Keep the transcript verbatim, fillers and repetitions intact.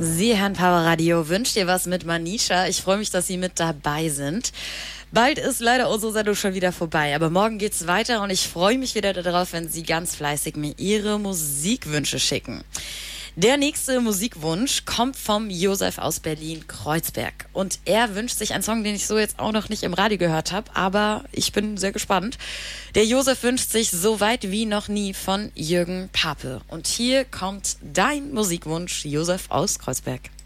Sie, Herrn Power Radio, wünscht dir was mit Manisha. Ich freue mich, dass Sie mit dabei sind. Bald ist leider unsere Sendung schon wieder vorbei, aber morgen geht's weiter und ich freue mich wieder darauf, wenn Sie ganz fleißig mir Ihre Musikwünsche schicken. Der nächste Musikwunsch kommt vom Josef aus Berlin-Kreuzberg und er wünscht sich einen Song, den ich so jetzt auch noch nicht im Radio gehört habe, aber ich bin sehr gespannt. Der Josef wünscht sich So weit wie noch nie von Jürgen Pape und hier kommt dein Musikwunsch, Josef aus Kreuzberg.